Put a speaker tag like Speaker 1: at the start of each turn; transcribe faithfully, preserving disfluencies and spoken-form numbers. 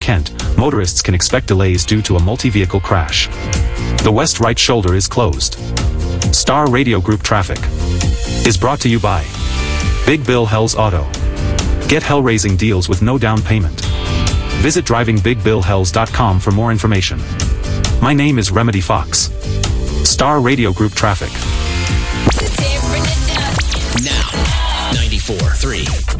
Speaker 1: Kent, motorists can expect delays due to a multi-vehicle crash. The west right shoulder is closed. Star Radio Group traffic is brought to you by Big Bill Hells Auto. Get hell-raising deals with no down payment. Visit driving big bill hells dot com for more information. My name is Remedy Fox. Star Radio Group traffic.
Speaker 2: Now, ninety-four point three.